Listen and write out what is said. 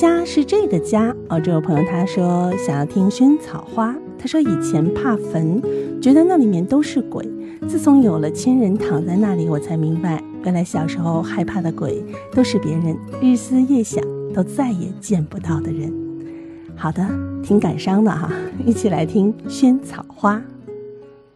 家是这个家这位朋友他说想要听萱草花，他说以前怕坟，觉得那里面都是鬼，自从有了亲人躺在那里，我才明白原来小时候害怕的鬼都是别人日思夜想都再也见不到的人。好的，挺感伤的哈，一起来听萱草花。